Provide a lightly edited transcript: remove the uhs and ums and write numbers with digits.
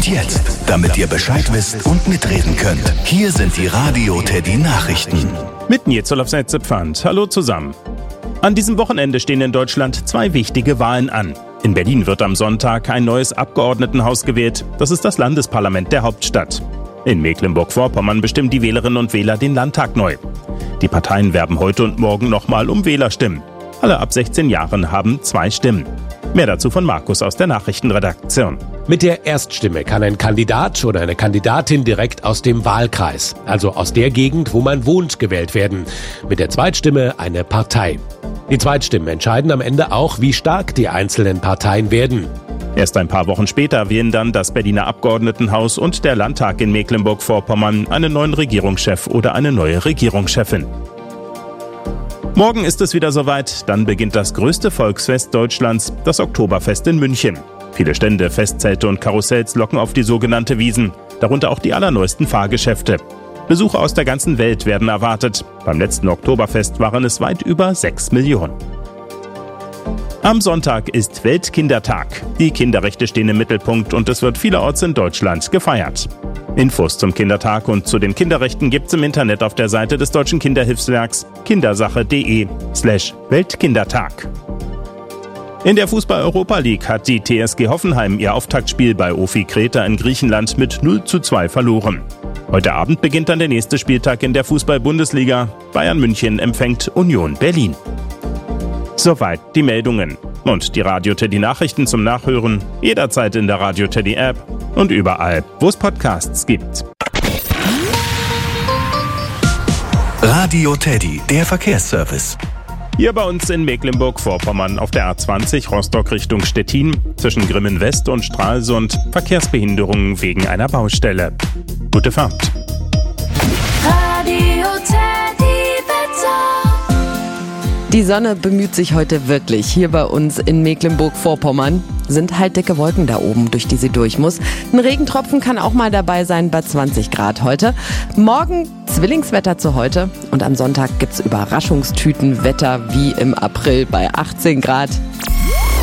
Und jetzt, damit ihr Bescheid wisst und mitreden könnt, hier sind die Radio Teddy Nachrichten. Mit Nils Pfand. Hallo zusammen. An diesem Wochenende stehen in Deutschland 2 wichtige Wahlen an. In Berlin wird am Sonntag ein neues Abgeordnetenhaus gewählt. Das ist das Landesparlament der Hauptstadt. In Mecklenburg-Vorpommern bestimmen die Wählerinnen und Wähler den Landtag neu. Die Parteien werben heute und morgen nochmal um Wählerstimmen. Alle ab 16 Jahren haben 2 Stimmen. Mehr dazu von Markus aus der Nachrichtenredaktion. Mit der Erststimme kann ein Kandidat oder eine Kandidatin direkt aus dem Wahlkreis, also aus der Gegend, wo man wohnt, gewählt werden. Mit der Zweitstimme eine Partei. Die Zweitstimmen entscheiden am Ende auch, wie stark die einzelnen Parteien werden. Erst ein paar Wochen später wählen dann das Berliner Abgeordnetenhaus und der Landtag in Mecklenburg-Vorpommern einen neuen Regierungschef oder eine neue Regierungschefin. Morgen ist es wieder soweit, dann beginnt das größte Volksfest Deutschlands, das Oktoberfest in München. Viele Stände, Festzelte und Karussells locken auf die sogenannte Wiesn, darunter auch die allerneuesten Fahrgeschäfte. Besucher aus der ganzen Welt werden erwartet. Beim letzten Oktoberfest waren es weit über 6 Millionen. Am Sonntag ist Weltkindertag. Die Kinderrechte stehen im Mittelpunkt und es wird vielerorts in Deutschland gefeiert. Infos zum Kindertag und zu den Kinderrechten gibt's im Internet auf der Seite des Deutschen Kinderhilfswerks kindersache.de/Weltkindertag. In der Fußball-Europa League hat die TSG Hoffenheim ihr Auftaktspiel bei OFI Kreta in Griechenland mit 0:2 verloren. Heute Abend beginnt dann der nächste Spieltag in der Fußball-Bundesliga. Bayern München empfängt Union Berlin. Soweit die Meldungen. Und die Radio Teddy Nachrichten zum Nachhören jederzeit in der Radio Teddy App und überall, wo es Podcasts gibt. Radio Teddy, der Verkehrsservice. Hier bei uns in Mecklenburg-Vorpommern auf der A20 Rostock Richtung Stettin zwischen Grimmen West und Stralsund Verkehrsbehinderungen wegen einer Baustelle. Gute Fahrt. Radio Teddy Wetter. Die Sonne bemüht sich heute wirklich. Hier bei uns in Mecklenburg-Vorpommern sind halt dicke Wolken da oben, durch die sie durch muss. Ein Regentropfen kann auch mal dabei sein bei 20 Grad heute. Morgen Zwillingswetter zu heute und am Sonntag gibt's Überraschungstütenwetter wie im April bei 18 Grad.